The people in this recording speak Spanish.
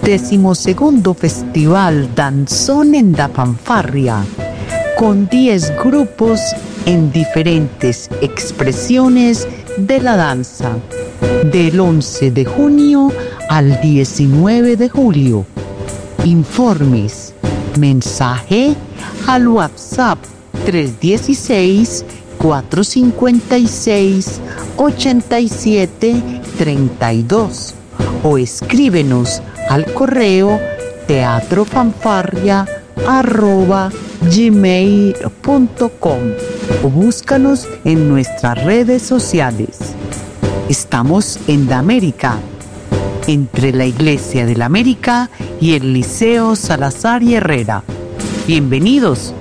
12º Festival Danzón en da Fanfarria, con 10 grupos en diferentes expresiones de la danza, del 11 de junio al 19 de julio. Informes, mensaje al WhatsApp 316-456-8732 o escríbenos al correo teatrofanfarria@gmail.com o búscanos en nuestras redes sociales. Estamos en la América, entre la Iglesia de la América y el Liceo Salazar y Herrera. Bienvenidos.